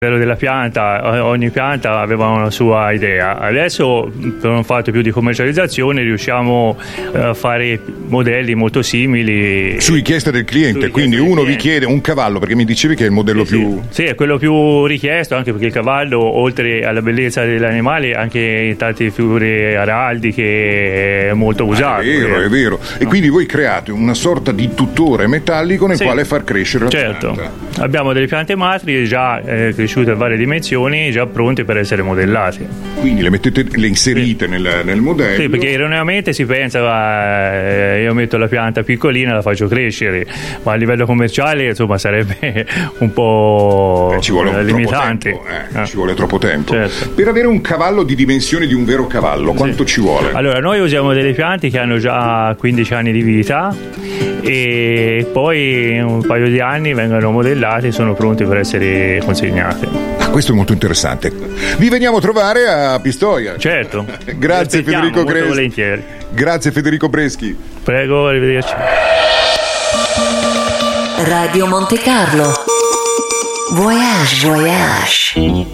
della pianta, ogni pianta aveva una sua idea. Adesso, per un fatto più di commercializzazione, riusciamo a fare modelli molto simili su richiesta del cliente. Quindi uno vi chiede un cavallo, perché mi dicevi che è il modello più... Sì, è quello più richiesto, anche perché il cavallo, oltre alla bellezza dell'animale, anche in tante figure araldiche è molto usato. È vero. E quindi voi create una sorta di tutore metallico nel quale far crescere la pianta. Abbiamo delle piante matri già cresciute a varie dimensioni, già pronte per essere modellate. Quindi le inserite nel modello. Sì, perché erroneamente si pensa io metto la pianta piccolina e la faccio crescere, ma a livello commerciale insomma sarebbe un po' ci vuole limitante. Ci vuole troppo tempo. Certo. Per avere un cavallo di dimensioni di un vero cavallo, quanto ci vuole? Allora, noi usiamo delle piante che hanno già 15 anni di vita e poi in un paio di anni vengono modellate e sono pronte per essere consegnate. Questo è molto interessante. Vi veniamo a trovare a Pistoia. Certo. Grazie Federico Breschi. Volentieri. Grazie Federico Breschi. Prego, arrivederci. Radio Monte Carlo. Voyage.